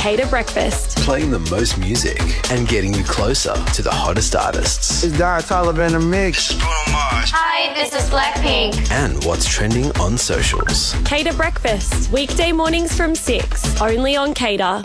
Cater Breakfast. Playing the most music and getting you closer to the hottest artists. It's Don Toliver in the mix. Hi, this is Blackpink. And what's trending on socials. Cater Breakfast, weekday mornings from 6, only on Cater.